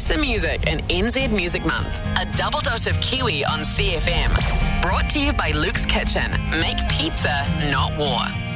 the music in NZ Music Month. A double dose of Kiwi on CFM. Brought to you by Luke's Kitchen. Make pizza, not war.